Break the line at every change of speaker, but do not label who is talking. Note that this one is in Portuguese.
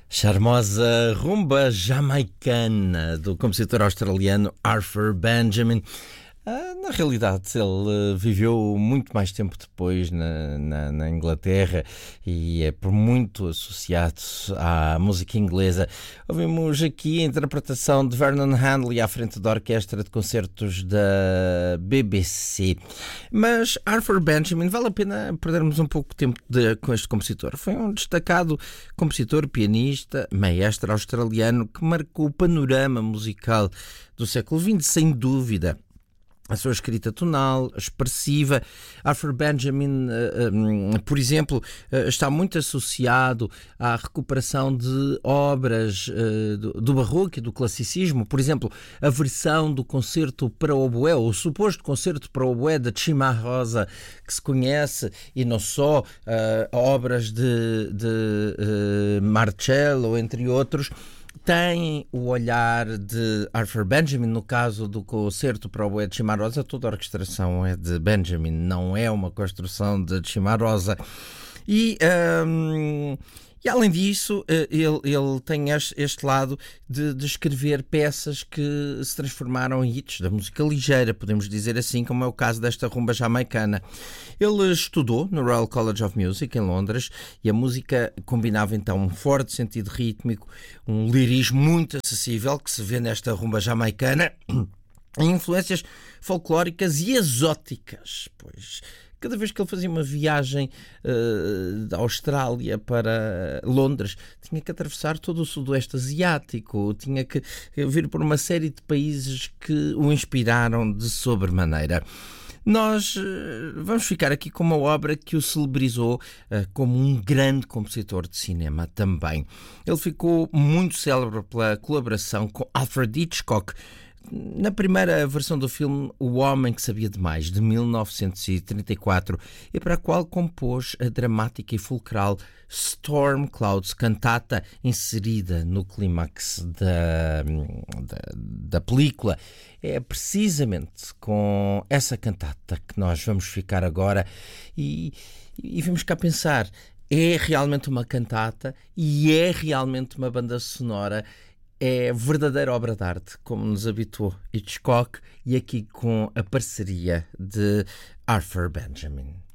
Charmosa rumba jamaicana do compositor australiano Arthur Benjamin. Na realidade, ele viveu muito mais tempo depois na Inglaterra e é por muito associado à música inglesa. Ouvimos aqui a interpretação de Vernon Handley à frente da orquestra de concertos da BBC. Mas Arthur Benjamin, vale a pena perdermos um pouco de tempo com este compositor. Foi um destacado compositor, pianista, maestro australiano que marcou o panorama musical do século XX, sem dúvida. A sua escrita tonal, expressiva. Arthur Benjamin, por exemplo, está muito associado à recuperação de obras do barroco e do classicismo. Por exemplo, a versão do concerto para oboé, ou o suposto concerto para oboé de Cimarosa, que se conhece, e não só, obras de Marcello, entre outros, tem o olhar de Arthur Benjamin. No caso do concerto para oboé de Cimarosa, toda a orquestração é de Benjamin, não é uma construção de Cimarosa. E além disso, ele tem este lado de escrever peças que se transformaram em hits da música ligeira, podemos dizer assim, como é o caso desta rumba jamaicana. Ele estudou no Royal College of Music, em Londres, e a música combinava então um forte sentido rítmico, um lirismo muito acessível, que se vê nesta rumba jamaicana, em influências folclóricas e exóticas, pois cada vez que ele fazia uma viagem da Austrália para Londres, tinha que atravessar todo o sudoeste asiático, tinha que vir por uma série de países que o inspiraram de sobremaneira. Nós vamos ficar aqui com uma obra que o celebrizou como um grande compositor de cinema também. Ele ficou muito célebre pela colaboração com Alfred Hitchcock na primeira versão do filme O Homem que Sabia Demais, de 1934, e para a qual compôs a dramática e fulcral Storm Clouds, cantata inserida no clímax da película. É precisamente com essa cantata que nós vamos ficar agora e vamos cá pensar, é realmente uma cantata e é realmente uma banda sonora. É verdadeira obra de arte, como nos habituou Hitchcock, e aqui com a parceria de Arthur Benjamin.